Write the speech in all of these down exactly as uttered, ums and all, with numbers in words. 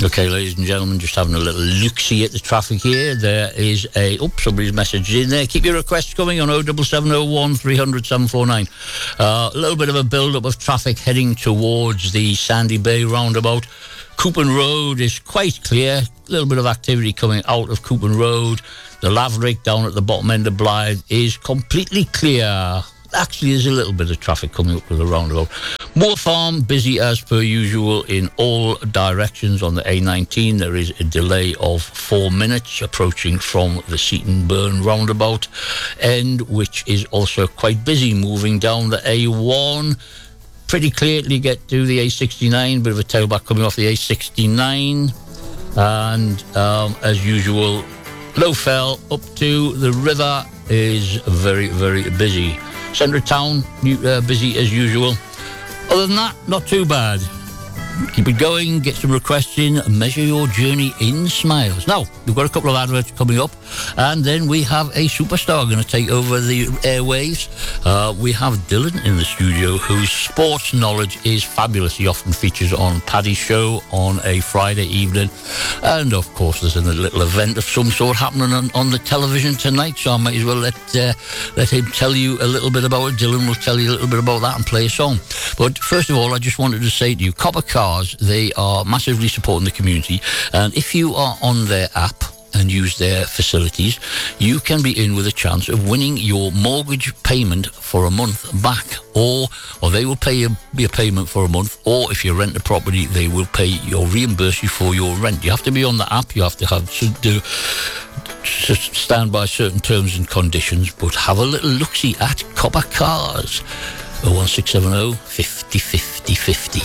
Okay, ladies and gentlemen, just having a little look-see at the traffic here. There is a... Oh, somebody's message in there. Keep your requests coming on oh seven seven oh one three hundred seven four nine. Uh, a little bit of a build-up of traffic heading towards the Sandy Bay roundabout. Coupon Road is quite clear. A little bit of activity coming out of Coupon Road. The Laverick down at the bottom end of Blythe is completely clear. Actually, there's a little bit of traffic coming up to the roundabout. Moor Farm, busy as per usual in all directions on the A nineteen. There is a delay of four minutes approaching from the Seaton Burn roundabout, and which is also quite busy moving down the A one. Pretty clear till you get to the A sixty-nine. Bit of a tailback coming off the A sixty-nine. And um, as usual, Lowfell up to the river is very, very busy. Centre of town, uh, busy as usual. Other than that, not too bad. Keep it going, get some requests in, measure your journey in smiles. Now, we've got a couple of adverts coming up, and then we have a superstar going to take over the airwaves. Uh, we have Dylan in the studio, whose sports knowledge is fabulous. He often features on Paddy's show on a Friday evening. And, of course, there's a little event of some sort happening on, on the television tonight, so I might as well let, uh, let him tell you a little bit about it. Dylan will tell you a little bit about that and play a song. But, first of all, I just wanted to say to you, Copper Cars, they are massively supporting the community, and if you are on their app and use their facilities, you can be in with a chance of winning your mortgage payment for a month back, or or they will pay you your payment for a month, or if you rent a property, they will pay or reimburse you for your rent. You have to be on the app, you have to have to do stand by certain terms and conditions, but have a little look-see at Copper Cars. oh one six seven oh, fifty, fifty, fifty.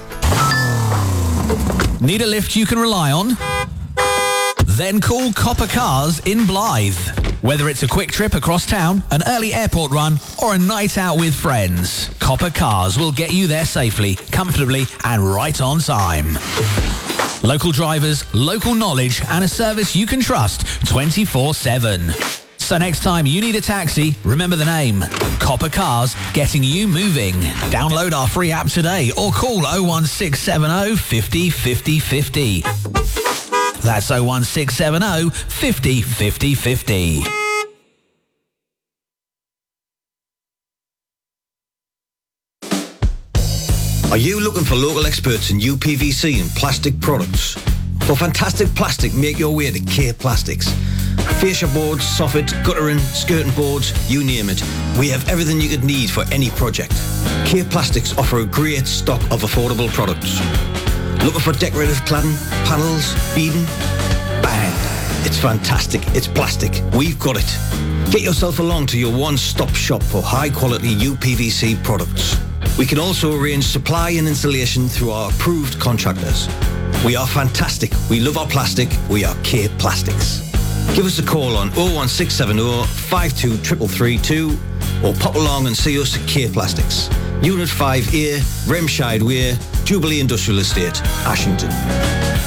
Need a lift you can rely on? Then call Copper Cars in Blythe. Whether it's a quick trip across town, an early airport run, or a night out with friends, Copper Cars will get you there safely, comfortably, and right on time. Local drivers, local knowledge, and a service you can trust twenty-four seven. So next time you need a taxi, remember the name. Copper Cars, getting you moving. Download our free app today or call oh one six seven oh, fifty, fifty, fifty. That's oh one six seven oh, fifty, fifty, fifty. Are you looking for local experts in U P V C and plastic products? For fantastic plastic, make your way to K Plastics. Fascia boards, soffits, guttering, skirting boards, you name it. We have everything you could need for any project. K Plastics offer a great stock of affordable products. Looking for decorative cladding, panels, beading? Bang! It's fantastic. It's plastic. We've got it. Get yourself along to your one-stop shop for high-quality U P V C products. We can also arrange supply and installation through our approved contractors. We are fantastic. We love our plastic. We are K Plastics. Give us a call on oh one six seven oh, five two three three three two or pop along and see us at K Plastics. Unit five A, Remscheid Way, Jubilee Industrial Estate, Ashington.